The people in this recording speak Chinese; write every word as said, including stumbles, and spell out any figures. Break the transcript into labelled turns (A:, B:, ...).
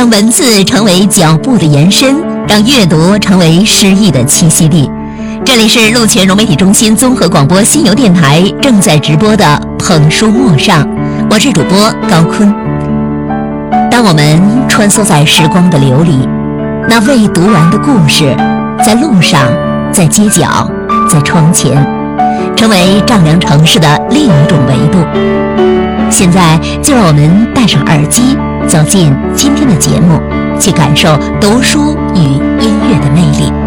A: 让文字成为脚步的延伸，让阅读成为诗意的栖息地。这里是鹿泉融媒体中心综合广播新游电台正在直播的捧书陌上，我是主播高坤。当我们穿梭在时光的流里，那未读完的故事，在路上，在街角，在窗前，成为丈量城市的另一种维度。现在就让我们戴上耳机，走进今天的节目，去感受读书与音乐的魅力。